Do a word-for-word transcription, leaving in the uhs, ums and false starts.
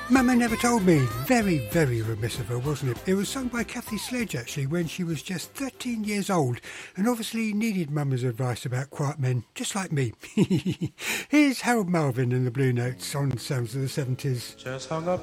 Mama Never Told Me. Very, very remiss of her, wasn't it? It was sung by Kathy Sledge, actually, when she was just thirteen years old and obviously needed Mama's advice about quiet men, just like me. Here's Harold Melvin and the Blue Notes on Sounds of the seventies. Just hung up